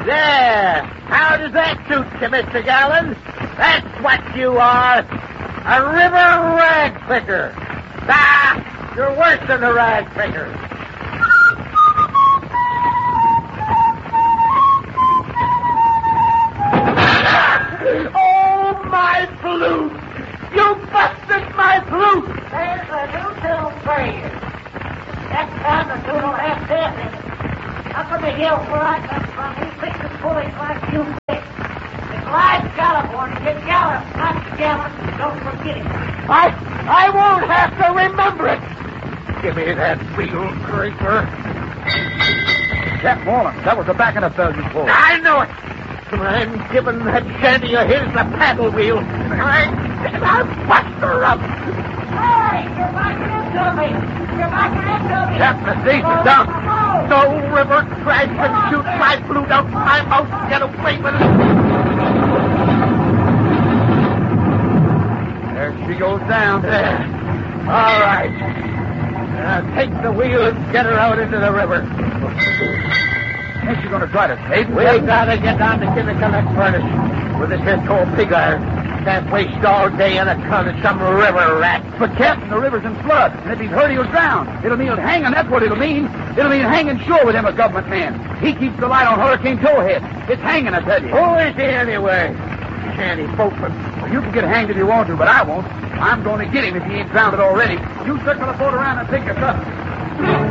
There. How does that suit you, Mr. Gallon? That's what you are. A river rag picker. Ah, you're worse than a rag picker. Oh, my flute! You busted my flute! There's a new tune for you. Next time the tune will have death in it. Up on the hill where I come from, we fixes bullets like you fix. If life's California, get Gallon, not Gallon, don't forget it. I won't have to remember it. Give me that wheel, Creeper. Cap Moreland, that was the back of the bell you pulled. I know it. I'm giving that shanty of his the paddle wheel. I'll bust her up. Hey, you're backing into me. You're backing into me. Captain, these are down. No river crash can shoot my flute out my mouth. Get away with it. There she goes down. There. All right. Now take the wheel and get her out into the river. Ain't you going to try to save me? We gotta get down to Kinnickinnick Furnace with this here tall pig iron. Can't waste all day on account of some river rat. But, Captain, the river's in flood, and if he's hurt, he'll drown. It'll mean hanging, that's what it'll mean. It'll mean hanging sure with him, a government man. He keeps the light on Hurricane Towhead. It's hanging, I tell you. Who is he anyway? Shanty boatman. Well, you can get hanged if you want to, but I won't. I'm going to get him if he ain't drowned already. You circle the boat around and take your cousin.